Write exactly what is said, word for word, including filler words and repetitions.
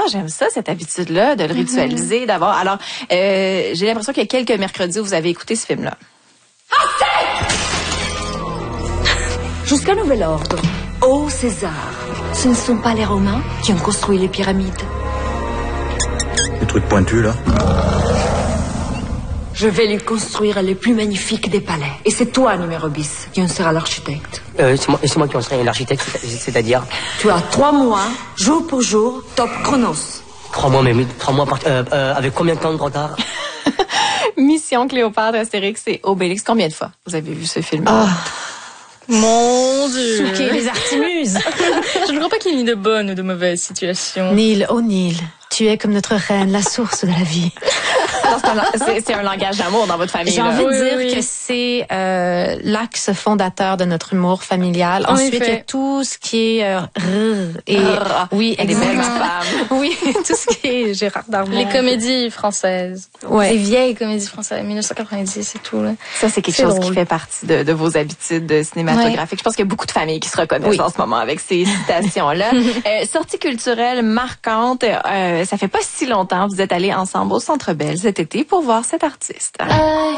j'aime ça, cette habitude-là, de le ritualiser, mm-hmm. d'avoir... Alors, euh, j'ai l'impression qu'il y a quelques mercredis où vous avez écouté ce film-là. Jusqu'à nouvel ordre. Ô César, ce ne sont pas les Romains qui ont construit les pyramides. Les trucs pointus, là. Je vais lui construire les plus magnifiques des palais. Et c'est toi, numéro bis, qui en sera l'architecte. Euh, c'est moi, c'est moi qui en serai l'architecte, c'est-à-dire... Tu as trois mois, jour pour jour, top chronos. Trois mois, mais trois mois par, euh, euh, avec combien de temps de retard? Mission Cléopâtre, Astérix et Obélix. Combien de fois vous avez vu ce film? Oh. Mon Dieu. Souquet les Artémuses. Je ne crois pas qu'il y ait ni de bonnes ou de mauvaises situations. Nil, oh Nil, tu es comme notre reine, la source de la vie. C'est un langage d'amour dans votre famille. J'ai envie de oui, dire oui. que c'est euh, l'axe fondateur de notre humour familial. En Ensuite, effet. il y a tout ce qui est euh, rrr et Rrr. oui, Et des belles exactement. femmes. Oui, tout ce qui est Gérard Darmon. Les comédies françaises. Ouais. Les vieilles comédies françaises, mille neuf cent quatre-vingt-dix et tout. Là. Ça, c'est quelque C'est chose drôle. qui fait partie de, de vos habitudes cinématographiques. Je pense qu'il y a beaucoup de familles qui se reconnaissent Oui. en ce moment avec ces citations-là. euh, sortie culturelle marquante. Euh, ça fait pas si longtemps, vous êtes allés ensemble au Centre Bell cet été pour voir cet artiste. Euh...